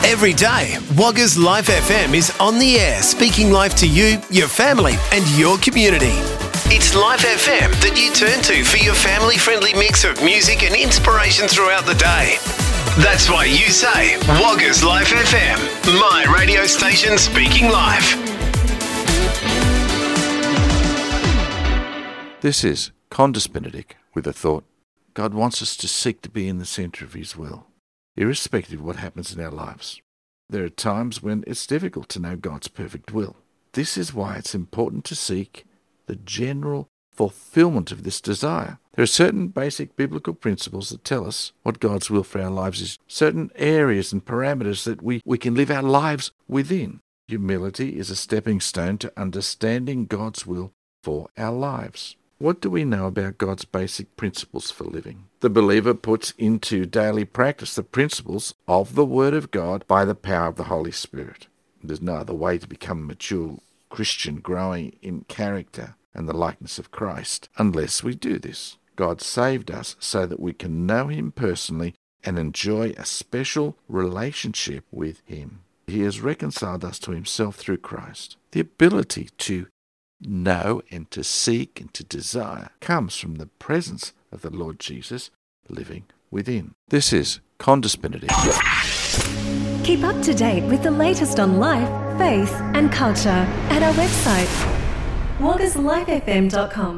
Every day, Wagga's Life FM is on the air, speaking life to you, your family and your community. It's Life FM that you turn to for your family-friendly mix of music and inspiration throughout the day. That's why you say, Wagga's Life FM, my radio station speaking life. This is Condis Benedict with a thought. God wants us to seek to be in the centre of His will, irrespective of what happens in our lives. There are times when it's difficult to know God's perfect will. This is why it's important to seek the general fulfillment of this desire. There are certain basic biblical principles that tell us what God's will for our lives is, certain areas and parameters that we can live our lives within. Humility is a stepping stone to understanding God's will for our lives. What do we know about God's basic principles for living? The believer puts into daily practice the principles of the Word of God by the power of the Holy Spirit. There's no other way to become a mature Christian growing in character and the likeness of Christ unless we do this. God saved us so that we can know Him personally and enjoy a special relationship with Him. He has reconciled us to Himself through Christ. The ability to know and to seek and to desire comes from the presence of the Lord Jesus living within. This is Condis Benedict. Keep up to date with the latest on life, faith and culture at our website, waggaslifefm.com.